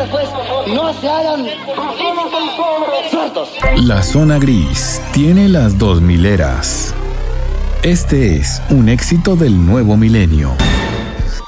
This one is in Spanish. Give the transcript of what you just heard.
ustedes pues no se hagan sordos. La zona gris tiene las 2000 eras. Este es un éxito del nuevo milenio.